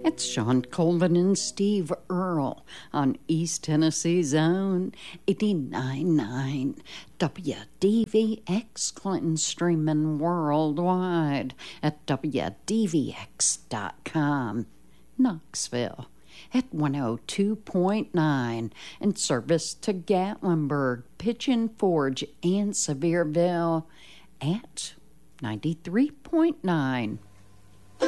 It's Sean Colvin and Steve Earle on East Tennessee's own 89.9 WDVX Clinton, streaming worldwide at WDVX.com. Knoxville at 102.9 and service to Gatlinburg, Pigeon Forge, and Sevierville at 93.9.